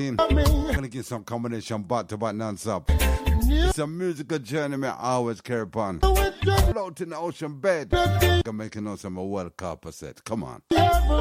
I'm gonna get some combination back to back non-stop. It's a musical journey me always carry upon. Float in the ocean bed. I'm making us some World Cup set. Come on.